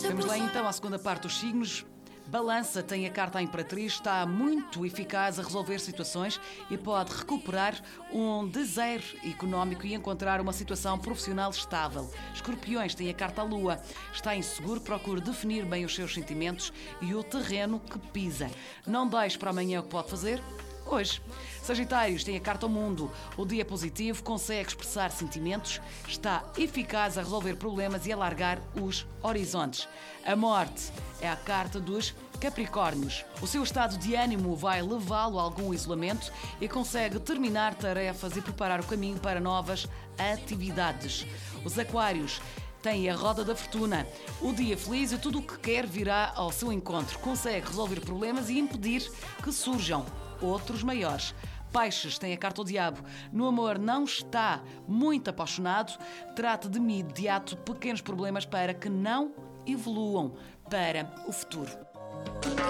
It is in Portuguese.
Vamos lá então à segunda parte dos signos. Balança tem a carta à Imperatriz, está muito eficaz a resolver situações e pode recuperar um desejo económico e encontrar uma situação profissional estável. Escorpiões tem a carta à Lua, está inseguro, procure definir bem os seus sentimentos e o terreno que pisa. Não deixe para amanhã o que pode fazer hoje. Sagitários tem a carta ao Mundo. O dia é positivo, consegue expressar sentimentos, está eficaz a resolver problemas e alargar os horizontes. A Morte é a carta dos Capricórnios. O seu estado de ânimo vai levá-lo a algum isolamento e consegue terminar tarefas e preparar o caminho para novas atividades. Os Aquários têm a roda da fortuna. O dia é feliz e tudo o que quer virá ao seu encontro. Consegue resolver problemas e impedir que surjam outros maiores. Peixes tem a carta ao Diabo. No amor não está muito apaixonado. Trate de imediato pequenos problemas para que não evoluam para o futuro.